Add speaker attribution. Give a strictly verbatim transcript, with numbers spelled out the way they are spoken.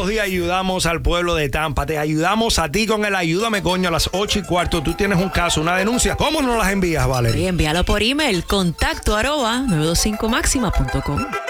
Speaker 1: los días ayudamos al pueblo de Tampa. Te ayudamos a ti con el Ayúdame Coño a las ocho y cuarto. Tú tienes un caso, una denuncia. ¿Cómo nos las envías, Valeria?
Speaker 2: Y envíalo por email, contacto arroba nueve dos cinco máxima punto com.